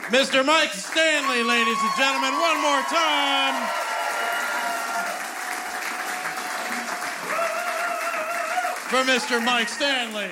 Mr. Mike Stanley, ladies and gentlemen, one more time. For Mr. Mike Stanley.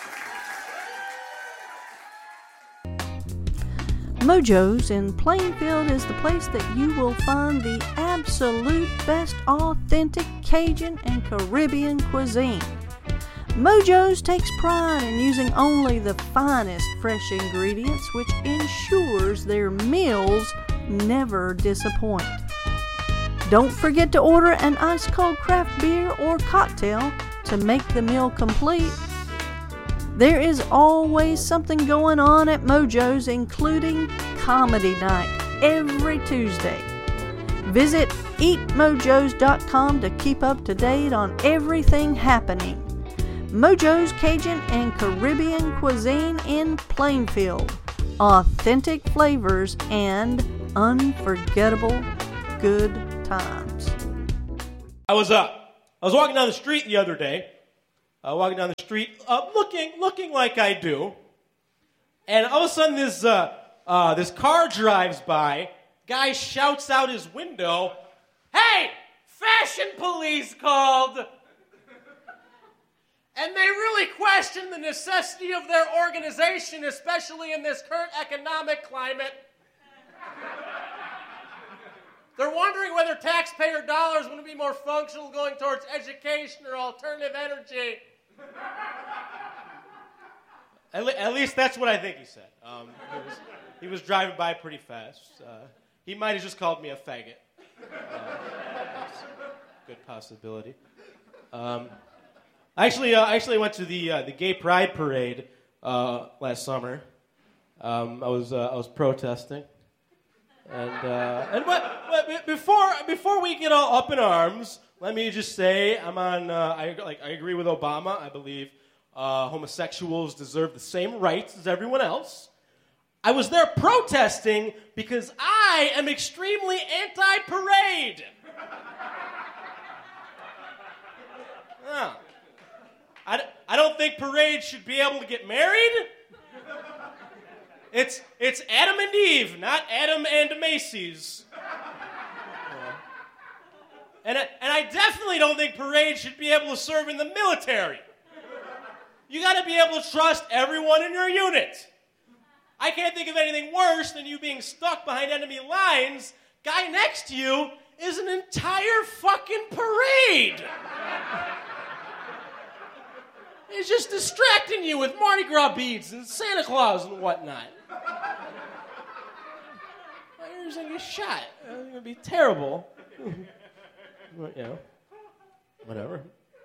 Mojo's in Plainfield is the place that you will find the absolute best authentic Cajun and Caribbean cuisine. Mojo's takes pride in using only the finest fresh ingredients, which ensures their meals never disappoint. Don't forget to order an ice-cold craft beer or cocktail to make the meal complete. There is always something going on at Mojo's, including comedy night every Tuesday. Visit eatmojos.com to keep up to date on everything happening. Mojo's Cajun and Caribbean cuisine in Plainfield. Authentic flavors and unforgettable good times. I was walking down the street the other day. Looking like I do, and all of a sudden this car drives by. Guy shouts out his window, "Hey, fashion police called!" And they really question the necessity of their organization, especially in this current economic climate. They're wondering whether taxpayer dollars would be more functional going towards education or alternative energy. At least that's what I think he said. He was driving by pretty fast. He might have just called me a faggot. Good possibility. I actually went to the Gay Pride Parade last summer. I was protesting, and before we get all up in arms, let me just say I agree with Obama. I believe homosexuals deserve the same rights as everyone else. I was there protesting because I am extremely anti-parade. I don't think parades should be able to get married. It's Adam and Eve, not Adam and Macy's. And I definitely don't think parades should be able to serve in the military. You got to be able to trust everyone in your unit. I can't think of anything worse than you being stuck behind enemy lines. Guy next to you is an entire fucking parade. He's just distracting you with Mardi Gras beads and Santa Claus and whatnot. My ears are going to get shot. It's going to be terrible. Whatever.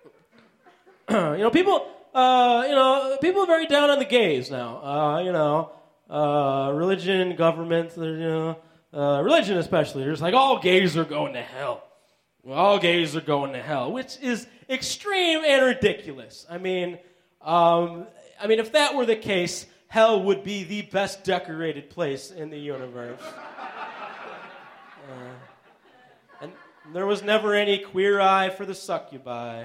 People are very down on the gays now. Religion, government, religion especially. They're just like, all gays are going to hell. All gays are going to hell, which is extreme and ridiculous. I mean, if that were the case, hell would be the best decorated place in the universe. And there was never any queer eye for the succubi.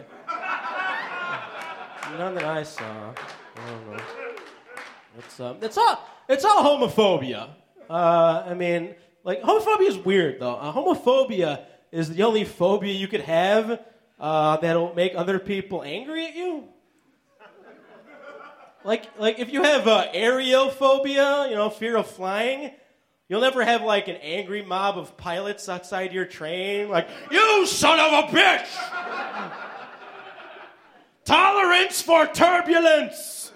None that I saw. I don't know. It's all homophobia. Homophobia is weird though. Homophobia is the only phobia you could have that'll make other people angry at you. Like if you have aerophobia, fear of flying, you'll never have like an angry mob of pilots outside your train, like, "You son of a bitch! Tolerance for turbulence!"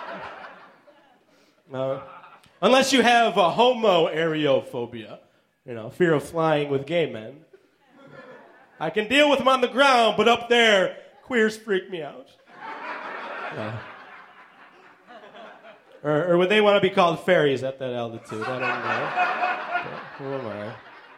No. Unless you have a homo-aerophobia, fear of flying with gay men. I can deal with them on the ground, but up there, queers freak me out. Yeah. Or would they want to be called fairies at that altitude? I don't know. Who am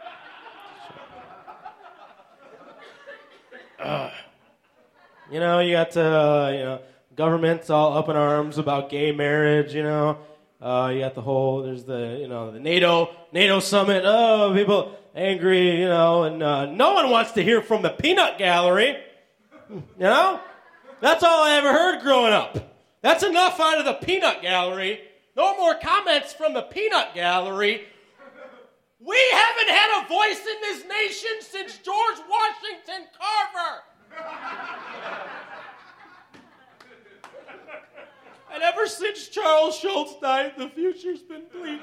I? You got government's all up in arms about gay marriage. You got there's the NATO summit. Oh, people angry. And no one wants to hear from the peanut gallery. That's all I ever heard growing up. That's enough out of the peanut gallery. No more comments from the peanut gallery. We haven't had a voice in this nation since George Washington Carver. And ever since Charles Schultz died, the future's been bleak.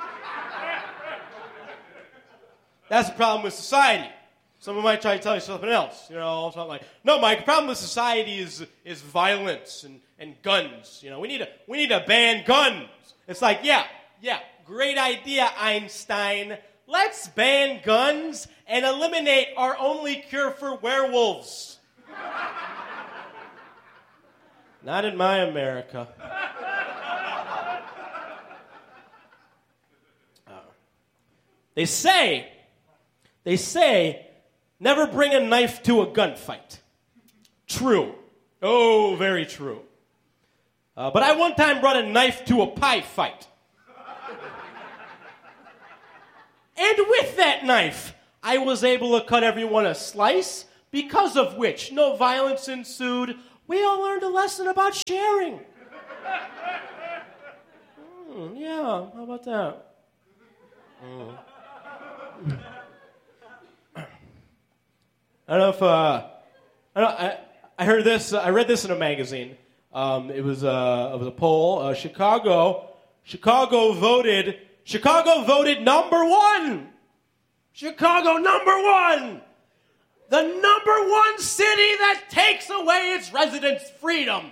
That's the problem with society. Someone might try to tell you something else, something like, no, Mike, the problem with society is violence and guns. We need to ban guns. It's like, yeah, great idea, Einstein. Let's ban guns and eliminate our only cure for werewolves. Not in my America. They say, never bring a knife to a gunfight. True. Oh, very true. But I one time brought a knife to a pie fight. And with that knife, I was able to cut everyone a slice, because of which no violence ensued. We all learned a lesson about sharing. Yeah, how about that? I don't know if I heard this. I read this in a magazine. It was a poll. Chicago voted number one. Chicago number one. The number one city that takes away its residents' freedoms.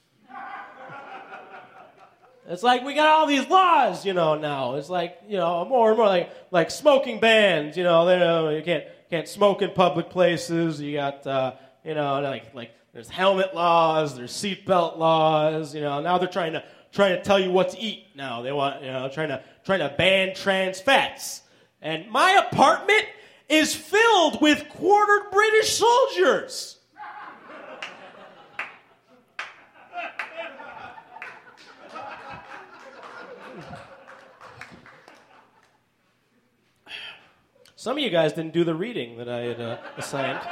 It's like we got all these laws, now. It's like, more and more like smoking bans. You can't smoke in public places. You got, like there's helmet laws, there's seatbelt laws. Now they're trying to tell you what to eat. Now they want, trying to ban trans fats. And my apartment is filled with quartered British soldiers. Some of you guys didn't do the reading that I had assigned.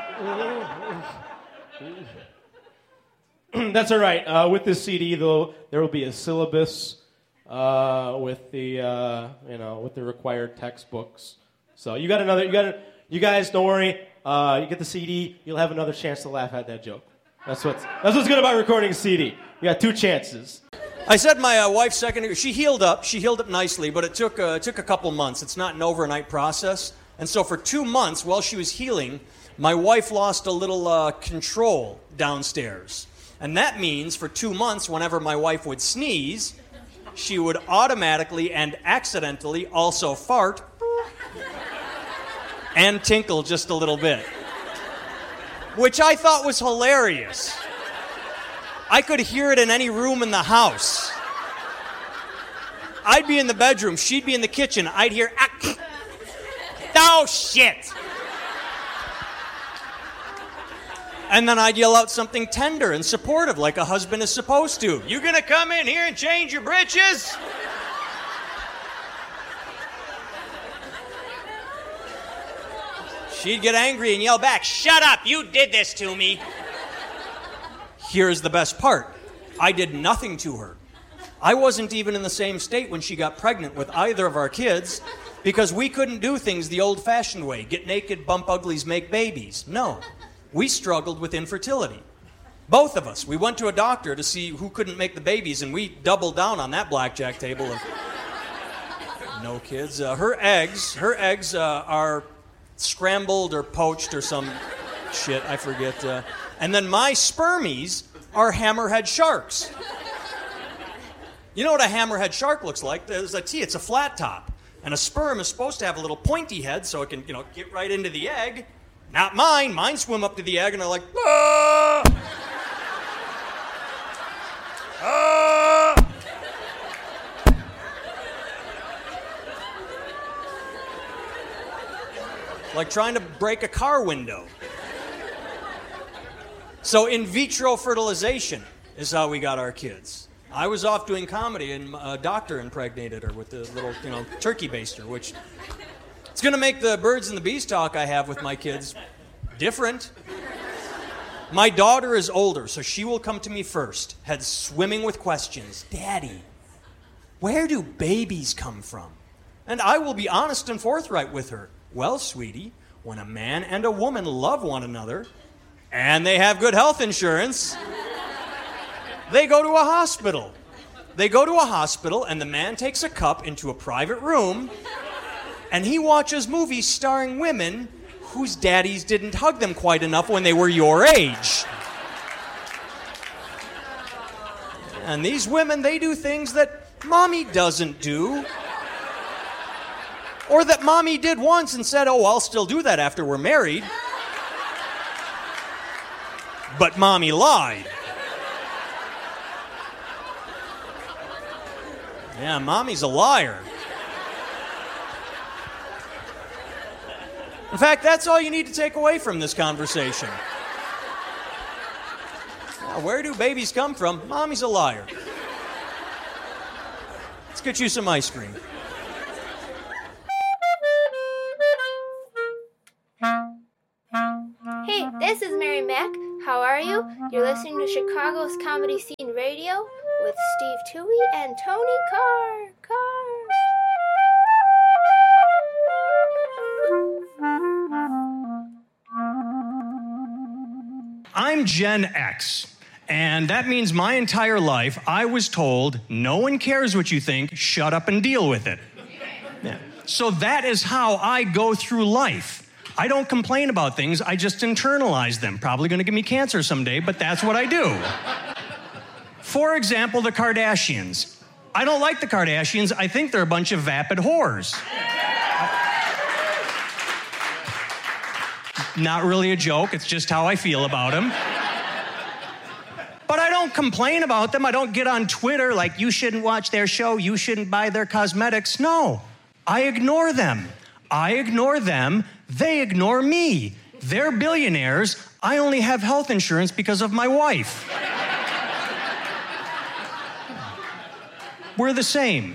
That's all right. With this CD, though, there will be a syllabus with the required textbooks. So you guys don't worry. You get the CD, you'll have another chance to laugh at that joke. That's what's good about recording a CD. You got two chances. I said my wife's second. She healed up. She healed up nicely, but it took a couple months. It's not an overnight process. And so for 2 months, while she was healing, my wife lost a little control downstairs. And that means for 2 months, whenever my wife would sneeze, she would automatically and accidentally also fart and tinkle just a little bit, which I thought was hilarious. I could hear it in any room in the house. I'd be in the bedroom, she'd be in the kitchen, I'd hear, oh shit! And then I'd yell out something tender and supportive like a husband is supposed to. You gonna come in here and change your britches? She'd get angry and yell back, shut up, you did this to me. Here's the best part. I did nothing to her. I wasn't even in the same state when she got pregnant with either of our kids because we couldn't do things the old-fashioned way. Get naked, bump uglies, make babies. No. We struggled with infertility. Both of us. We went to a doctor to see who couldn't make the babies, and we doubled down on that blackjack table of no kids. Her eggs are scrambled or poached or some shit, I forget. And then my spermies are hammerhead sharks. You know what a hammerhead shark looks like? There's a T, it's a flat top. And a sperm is supposed to have a little pointy head so it can, get right into the egg. Not mine. Mine swim up to the egg and are like, ah! Ah! Like trying to break a car window. So in vitro fertilization is how we got our kids. I was off doing comedy and a doctor impregnated her with the little, turkey baster, which it's going to make the birds and the bees talk I have with my kids different. My daughter is older, so she will come to me first, head swimming with questions. Daddy, where do babies come from? And I will be honest and forthright with her. Well, sweetie, when a man and a woman love one another, and they have good health insurance, they go to a hospital. They go to a hospital, and the man takes a cup into a private room, and he watches movies starring women whose daddies didn't hug them quite enough when they were your age. And these women, they do things that mommy doesn't do. Or that mommy did once and said, oh, I'll still do that after we're married. But mommy lied. Yeah, mommy's a liar. In fact, that's all you need to take away from this conversation. Now, where do babies come from? Mommy's a liar. Let's get you some ice cream. Hey, this is Mary Mack. How are you? You're listening to Chicago's Comedy Scene Radio with Steve Toohey and Tony Carr. I'm Gen X, and that means my entire life I was told, no one cares what you think, shut up and deal with it. Yeah. So that is how I go through life. I don't complain about things, I just internalize them. Probably gonna give me cancer someday, but that's what I do. For example, the Kardashians. I don't like the Kardashians, I think they're a bunch of vapid whores. Not really a joke, it's just how I feel about them. But I don't complain about them. I don't get on Twitter like, you shouldn't watch their show, you shouldn't buy their cosmetics. No, I ignore them. I ignore them, they ignore me. They're billionaires, I only have health insurance because of my wife. We're the same.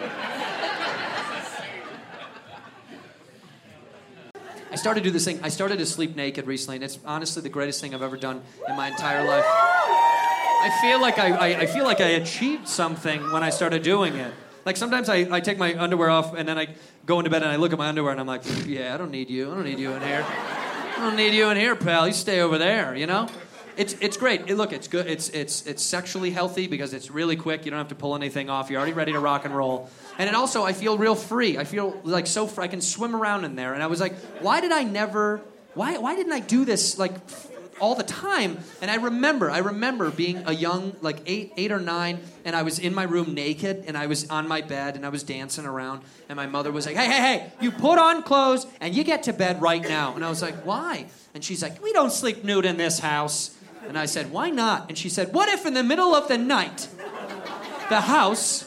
I started to do this thing. I started to sleep naked recently, and it's honestly the greatest thing I've ever done in my entire life. I feel like I achieved something when I started doing it. Like sometimes I take my underwear off, and then I go into bed and I look at my underwear, and I'm like, yeah, I don't need you. I don't need you in here. I don't need you in here, pal. You stay over there, you know? It's great. Look, it's good. It's sexually healthy because it's really quick. You don't have to pull anything off. You're already ready to rock and roll. And it also, I feel real free. I feel like so free. I can swim around in there. And I was like, why didn't I do this like all the time? And I remember being a young, like 8 or 9, and I was in my room naked, and I was on my bed, and I was dancing around, and my mother was like, hey, you put on clothes, and you get to bed right now. And I was like, why? And she's like, we don't sleep nude in this house. And I said, why not? And she said, what if in the middle of the night, the house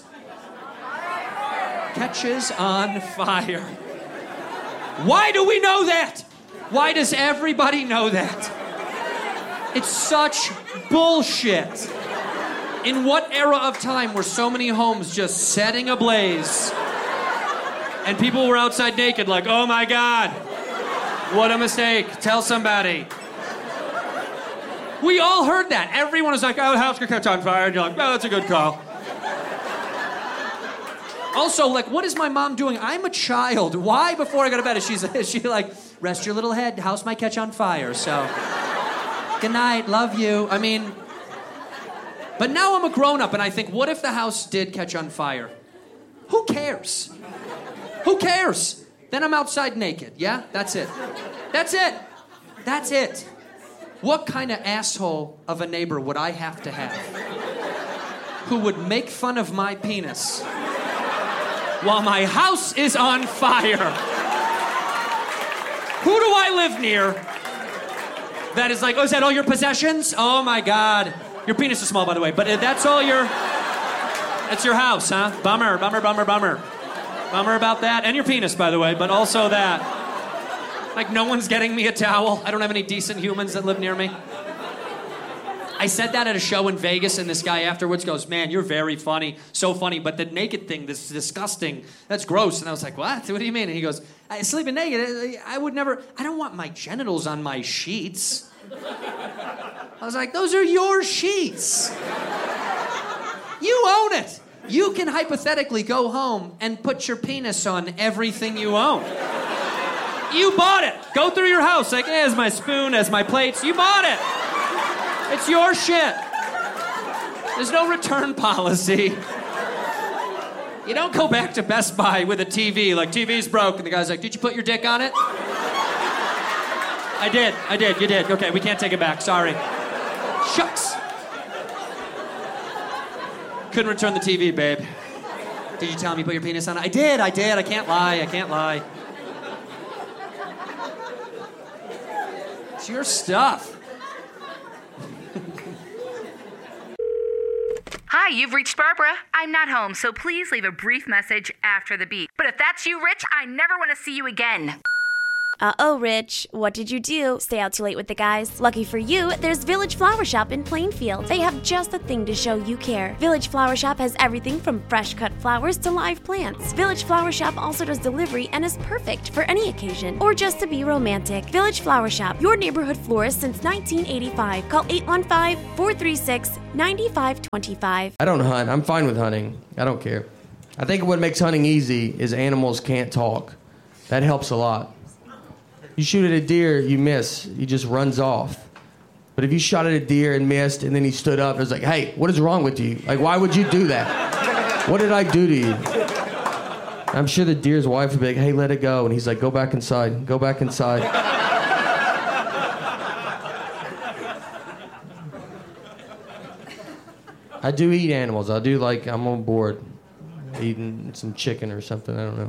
catches on fire? Why do we know that? Why does everybody know that? It's such bullshit. In what era of time were so many homes just setting ablaze? And people were outside naked like, oh my God, what a mistake. Tell somebody. We all heard that. Everyone was like, oh, the house could catch on fire. And you're like, oh, that's a good call. Also, like, what is my mom doing? I'm a child. Why, before I go to bed, is she like, rest your little head, the house might catch on fire, so good night, love you. I mean, but now I'm a grown-up, and I think, what if the house did catch on fire? Who cares? Who cares? Then I'm outside naked, yeah? That's it. That's it. That's it. What kind of asshole of a neighbor would I have to have who would make fun of my penis while my house is on fire? Who do I live near that is like, oh, is that all your possessions? Oh my God. Your penis is small, by the way, but that's your house, huh? Bummer. Bummer about that. And your penis, by the way, but also that. Like, no one's getting me a towel. I don't have any decent humans that live near me. I said that at a show in Vegas, and this guy afterwards goes, man, you're very funny. So funny, but the naked thing, this is disgusting. That's gross. And I was like, what? What do you mean? And he goes, sleeping naked, I don't want my genitals on my sheets. I was like, those are your sheets. You own it. You can hypothetically go home and put your penis on everything you own. You bought it. Go through your house like, here's my spoon, here's my plates. You bought it. It's your shit. There's no return policy. You don't go back to Best Buy with a TV, like, TV's broke, and the guy's like, did you put your dick on it? I did, you did. Okay, we can't take it back, sorry. Shucks. Couldn't return the TV, babe. Did you tell him you put your penis on it? I did, I can't lie. It's your stuff. Hi, you've reached Barbara. I'm not home, so please leave a brief message after the beep. But if that's you, Rich, I never want to see you again. Uh-oh, Rich. What did you do? Stay out too late with the guys? Lucky for you, there's Village Flower Shop in Plainfield. They have just the thing to show you care. Village Flower Shop has everything from fresh-cut flowers to live plants. Village Flower Shop also does delivery and is perfect for any occasion or just to be romantic. Village Flower Shop, your neighborhood florist since 1985. Call 815-436-9525. I don't hunt. I'm fine with hunting. I don't care. I think what makes hunting easy is animals can't talk. That helps a lot. You shoot at a deer, you miss. He just runs off. But if you shot at a deer and missed, and then he stood up and was like, hey, what is wrong with you? Like, why would you do that? What did I do to you? I'm sure the deer's wife would be like, hey, let it go. And he's like, go back inside. Go back inside. I do eat animals. I do, like, I'm on board eating some chicken or something. I don't know.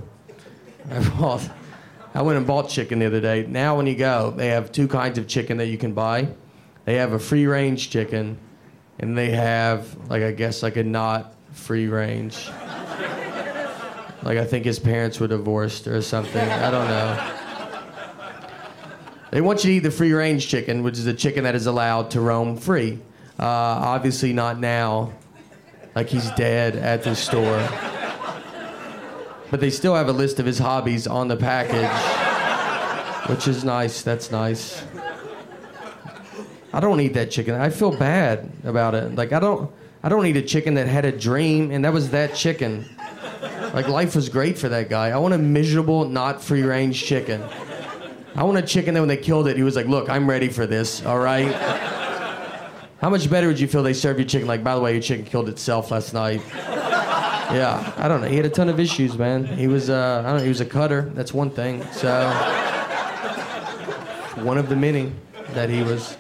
I went and bought chicken the other day. Now when you go, they have two kinds of chicken that you can buy. They have a free-range chicken, and they have, like, I guess, like a not free-range. Like, I think his parents were divorced or something. I don't know. They want you to eat the free-range chicken, which is a chicken that is allowed to roam free. Obviously not now. Like, he's dead at the store. But they still have a list of his hobbies on the package, which is nice. That's nice. I don't eat that chicken. I feel bad about it. Like, I don't eat a chicken that had a dream, and that was that chicken. Like, life was great for that guy. I want a miserable, not free-range chicken. I want a chicken that when they killed it, he was like, look, I'm ready for this, all right? How much better would you feel they served your chicken? Like, by the way, your chicken killed itself last night. Yeah, I don't know. He had a ton of issues, man. He was, I don't know, he was a cutter. That's one thing. So, one of the many that he was.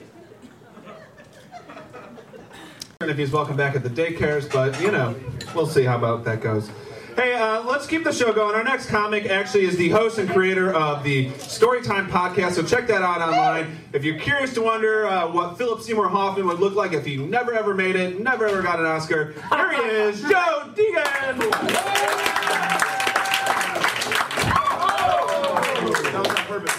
If he's welcome back at the daycares, but, you know, we'll see how about that goes. Hey, let's keep the show going. Our next comic actually is the host and creator of the Storytime podcast, so check that out online. If you're curious to wonder what Philip Seymour Hoffman would look like if he never ever made it, never ever got an Oscar, here he is, Joe Deegan! That was on purpose.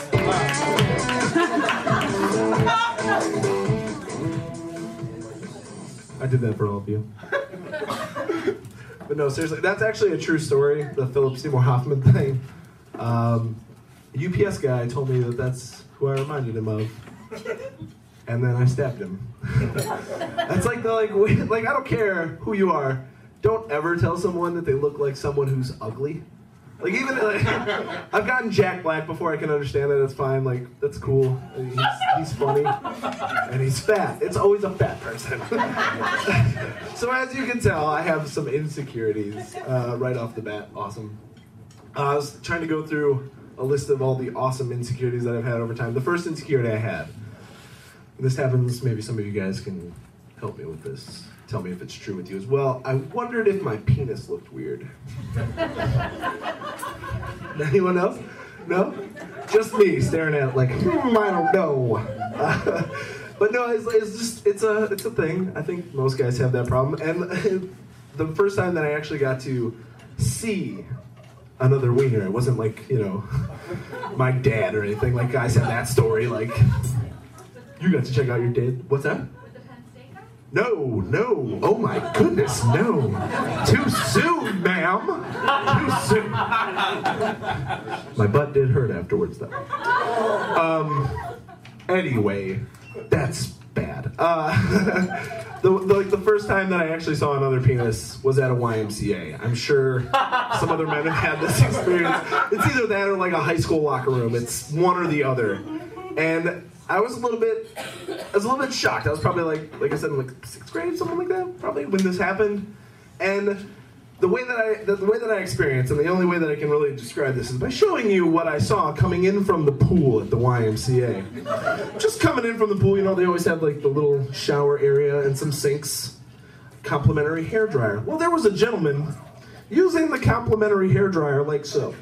I did that for all of you. But no, seriously, that's actually a true story, the Philip Seymour Hoffman thing. UPS guy told me that that's who I reminded him of. And then I stabbed him. That's like I don't care who you are. Don't ever tell someone that they look like someone who's ugly. Like, even, I've gotten Jack Black before, I can understand that, that's fine, like, that's cool. He's funny, and he's fat. It's always a fat person. So as you can tell, I have some insecurities right off the bat. Awesome. I was trying to go through a list of all the awesome insecurities that I've had over time. The first insecurity I had, and this happens, maybe some of you guys can help me with this. Tell me if it's true with you as well. I wondered if my penis looked weird. Anyone else? No? Just me staring at it like, I don't know. But no, it's a thing. I think most guys have that problem. And the first time that I actually got to see another wiener, it wasn't like, you know, my dad or anything. Like, guys have that story. Like, you got to check out your dad. What's that? No. Oh my goodness, no. Too soon, ma'am. Too soon. My butt did hurt afterwards, though. Anyway, that's bad. The first time that I actually saw another penis was at a YMCA. I'm sure some other men have had this experience. It's either that or like a high school locker room. It's one or the other. And I was a little bit shocked. I was probably like I said, in like 6th grade, something like that, probably when this happened. And the way that I experienced, and the only way that I can really describe this is by showing you what I saw coming in from the pool at the YMCA. Just coming in from the pool, they always have like the little shower area and some sinks, complimentary hairdryer. Well, there was a gentleman using the complimentary hairdryer like so.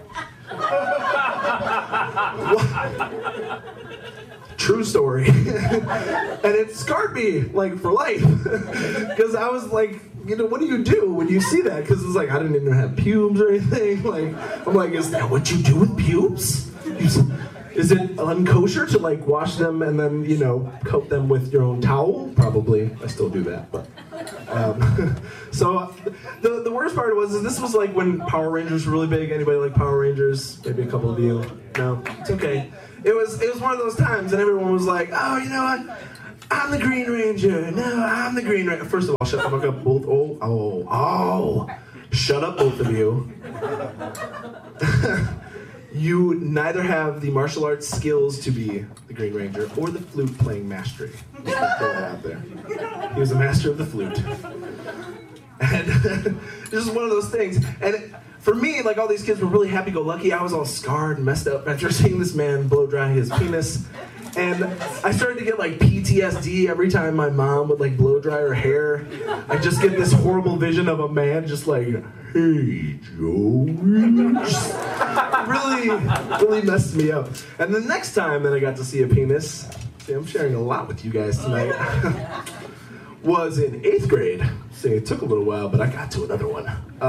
True story. And it scarred me, like, for life. Because I was like, what do you do when you see that? Because it's like, I didn't even have pubes or anything. Like, I'm like, is that what you do with pubes? Is it unkosher to, like, wash them and then, coat them with your own towel? Probably. I still do that, but... So, the worst part was, this was like when Power Rangers were really big. Anybody like Power Rangers? Maybe a couple of you. No? It's okay. It was one of those times, and everyone was like, oh, you know what? I'm the Green Ranger. No, I'm the Green Ranger. First of all, shut the fuck up, both. Oh. Shut up, both of you. You neither have the martial arts skills to be the Green Ranger or the flute playing mastery. Just gonna throw that out there. He was a master of the flute. And this is one of those things. And for me, like, all these kids were really happy-go-lucky. I was all scarred and messed up after seeing this man blow dry his penis. And I started to get, like, PTSD every time my mom would, like, blow dry her hair. I just get this horrible vision of a man just like, hey, Joey. Really messed me up. And the next time that I got to see a penis, see, I'm sharing a lot with you guys tonight, was in 8th grade. See, it took a little while, but I got to another one.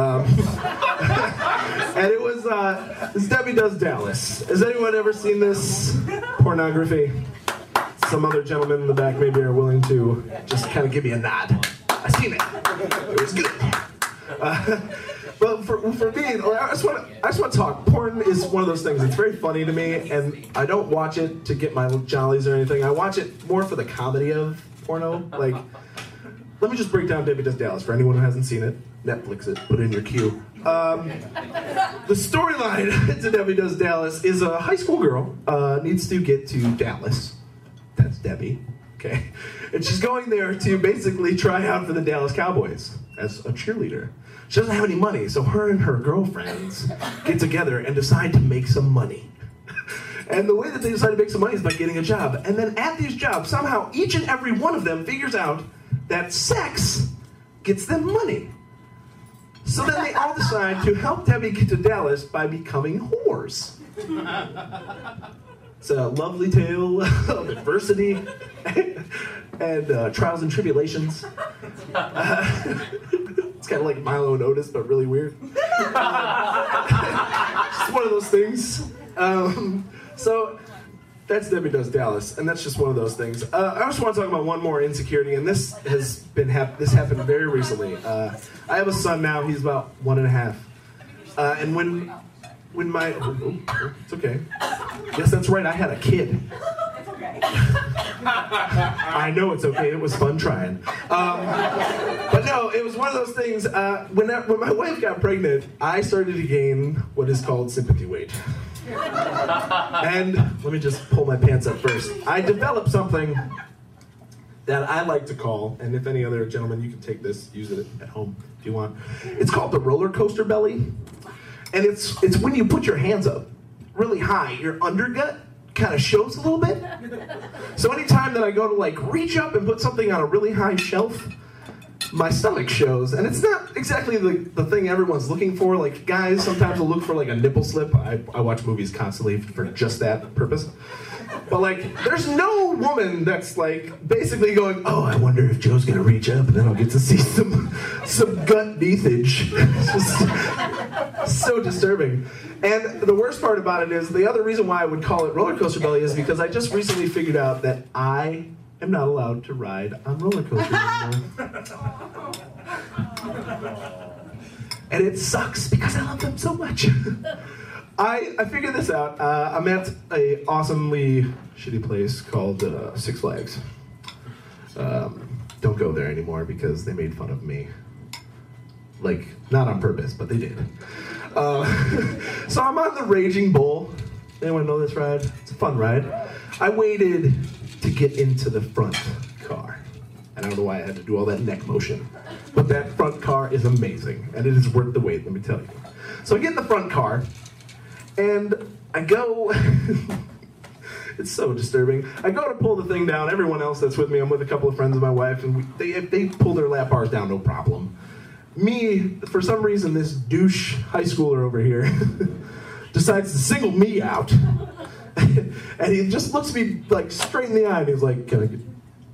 And it was this Debbie Does Dallas. Has anyone ever seen this pornography? Some other gentlemen in the back maybe are willing to just kind of give me a nod. I seen it. It was good. But for me, I just want to talk. Porn is one of those things. It's very funny to me, and I don't watch it to get my jollies or anything. I watch it more for the comedy of porno. Like, let me just break down Debbie Does Dallas for anyone who hasn't seen it. Netflix it. Put it in your queue. The storyline to Debbie Does Dallas is a high school girl needs to get to Dallas. That's Debbie. Okay. And she's going there to basically try out for the Dallas Cowboys as a cheerleader. She doesn't have any money, so her and her girlfriends get together and decide to make some money. And the way that they decide to make some money is by getting a job. And then at these jobs, somehow each and every one of them figures out that sex gets them money. So then they all decide to help Debbie get to Dallas by becoming whores. It's a lovely tale of adversity and trials and tribulations. It's kind of like Milo and Otis, but really weird. It's one of those things. So that's Debbie Does Dallas, and that's just one of those things. I just want to talk about one more insecurity, and this has been this happened very recently. I have a son now; he's about 1.5. And when my it's okay. Yes, that's right. I had a kid. I know it's okay. It was fun trying. But no, it was one of those things. When my wife got pregnant, I started to gain what is called sympathy weight. And let me just pull my pants up first. I developed something that I like to call, and if any other gentlemen, you can take this, use it at home if you want. It's called the roller coaster belly. And it's when you put your hands up really high, your undergut kind of shows a little bit. So anytime that I go to like reach up and put something on a really high shelf, my stomach shows. And it's not exactly the thing everyone's looking for. Like, guys sometimes will look for like a nipple slip. I watch movies constantly for just that purpose. But like, there's no woman that's like basically going, oh, I wonder if Joe's gonna reach up and then I'll get to see some gut beefage. It's just so disturbing. And the worst part about it is, the other reason why I would call it roller coaster belly is because I just recently figured out that I am not allowed to ride on roller coasters anymore. And it sucks because I love them so much. I figured this out. I'm at a awesomely shitty place called Six Flags. don't go there anymore because they made fun of me. Like, not on purpose, but they did. So I'm on the Raging Bull. Anyone know this ride? It's a fun ride. I waited to get into the front car. And I don't know why I had to do all that neck motion. But that front car is amazing, and it is worth the wait, let me tell you. So I get in the front car, and I go... It's so disturbing. I go to pull the thing down. Everyone else that's with me, I'm with a couple of friends of my wife, and they pull their lap bars down, no problem. Me, for some reason, this douche high schooler over here decides to single me out. And he just looks me like straight in the eye, and he's like, "Can I get..."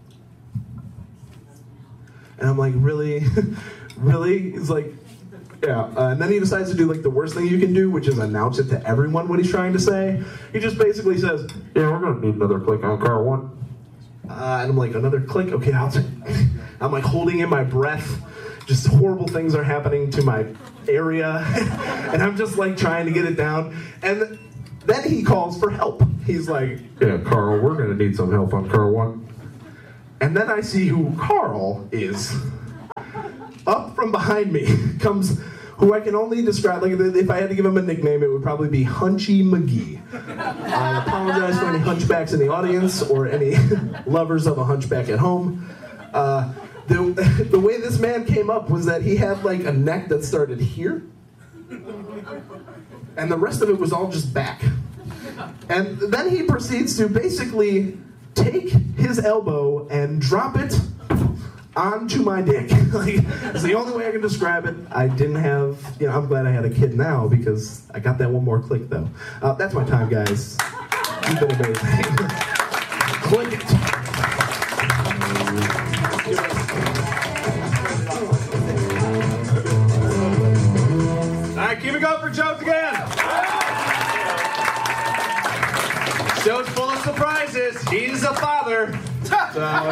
And I'm like, "Really? Really?" He's like, "Yeah." And then he decides to do like the worst thing you can do, which is announce it to everyone what he's trying to say. He just basically says, "Yeah, we're gonna need another click on car one." And I'm like, "Another click? Okay, I'll take..." I'm like holding in my breath. Just horrible things are happening to my area. And I'm just like trying to get it down. And then he calls for help. He's like, "Yeah, Carl, we're gonna need some help on car one." And then I see who Carl is. Up from behind me comes who I can only describe, like if I had to give him a nickname, it would probably be Hunchy McGee. I apologize for any hunchbacks in the audience or any lovers of a hunchback at home. The way this man came up was that he had like a neck that started here, and the rest of it was all just back. And then he proceeds to basically take his elbow and drop it onto my dick. Like, it's the only way I can describe it. I didn't have, I'm glad I had a kid now because I got that one more click though. That's my time, guys. You've been amazing. Click it. All right, keep it going for Jones again. Show's full of surprises. He's a father.